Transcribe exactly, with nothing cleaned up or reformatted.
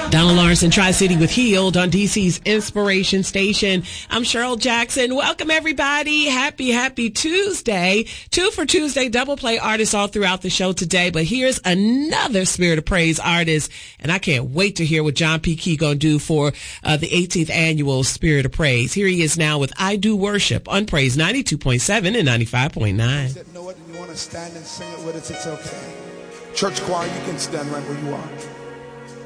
Donald Lawrence in Tri-City with Healed on D C's Inspiration Station. I'm Cheryl Jackson. Welcome, everybody. Happy, happy Tuesday. Two for Tuesday, double play artists all throughout the show today. But here's another Spirit of Praise artist, and I can't wait to hear what John P. Key going to do for uh, the eighteenth annual Spirit of Praise. Here he is now with I Do Worship on Praise ninety-two point seven and ninety-five point nine. Know it and you want to stand and sing it with us, it's okay. Church choir, you can stand right where you are.